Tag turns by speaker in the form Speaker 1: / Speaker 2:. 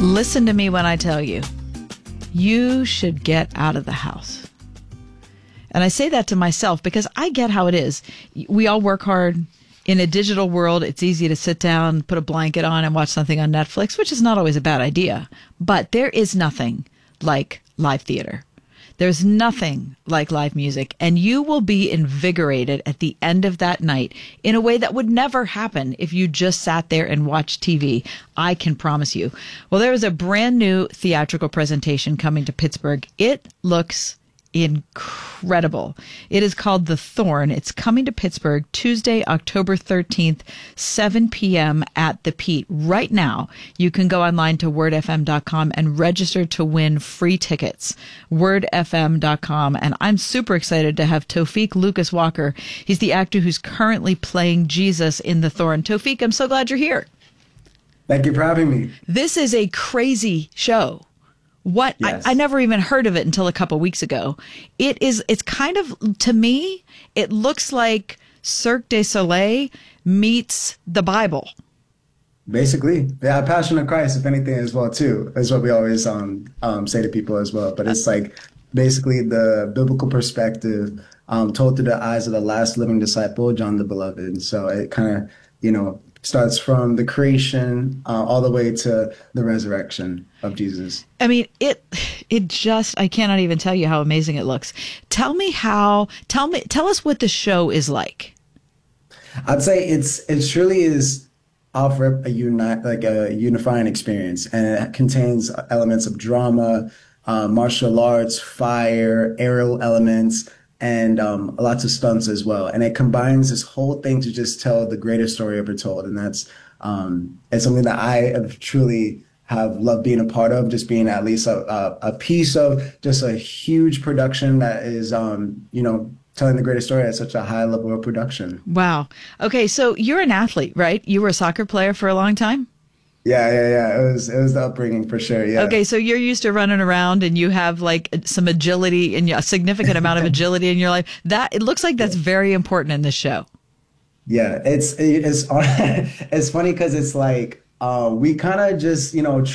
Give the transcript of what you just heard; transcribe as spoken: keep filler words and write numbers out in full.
Speaker 1: Listen to me when I tell you, you should get out of the house. And I say that to myself because I get how it is. We all work hard. In a digital world, it's easy to sit down, put a blanket on, and watch something on Netflix, which is not always a bad idea. But there is nothing like live theater. There's nothing like live music, and you will be invigorated at the end of that night in a way that would never happen if you just sat there and watched T V. I can promise you. Well, there is a brand new theatrical presentation coming to Pittsburgh. It looks incredible. It is called The Thorn. It's coming to Pittsburgh Tuesday, October thirteenth, seven p.m. at the Pete. Right now, you can go online to word f m dot com and register to win free tickets. word f m dot com. And I'm super excited to have Tofik Lucas Walker. He's the actor who's currently playing Jesus in The Thorn. Tofik, I'm so glad you're here.
Speaker 2: Thank you for having me.
Speaker 1: This is a crazy show. What
Speaker 2: yes.
Speaker 1: I, I never even heard of it until a couple weeks ago. It is, it's kind of, to me, it looks like Cirque du Soleil meets the Bible.
Speaker 2: Basically, yeah, Passion of Christ, if anything, as well, too, is what we always um, um, say to people as well. But it's like basically the biblical perspective um, told through the eyes of the last living disciple, John the Beloved. So it kind of, you know, starts from the creation uh, all the way to the resurrection of Jesus.
Speaker 1: I mean, it it just, I cannot even tell you how amazing it looks. Tell me how, tell me, tell us what the show is like.
Speaker 2: I'd say it's, it truly is offer a unite, like a unifying experience, and it contains elements of drama, uh, martial arts, fire, aerial elements, and um, lots of stunts as well. And it combines this whole thing to just tell the greatest story ever told. And that's um, it's something that I have truly have loved being a part of, just being at least a, a, a piece of just a huge production that is, um, you know, telling the greatest story at such a high level of production.
Speaker 1: Wow. Okay, so you're an athlete, right? You were a soccer player for a long time?
Speaker 2: Yeah, yeah, yeah. It was it was the upbringing for sure. Yeah.
Speaker 1: Okay, so you're used to running around and you have like some agility and a significant amount of agility in your life. That it looks like that's very important in this show.
Speaker 2: Yeah, it's it's it's funny because it's like uh, we kind of just you know